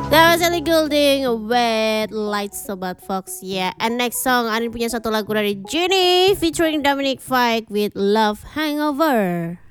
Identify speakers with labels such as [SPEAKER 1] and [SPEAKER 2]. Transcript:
[SPEAKER 1] That was Ellie Goulding with Lights Sobat Fox ya. And next song Anin punya satu lagu dari Jenny featuring Dominic Fike with Love Hangover.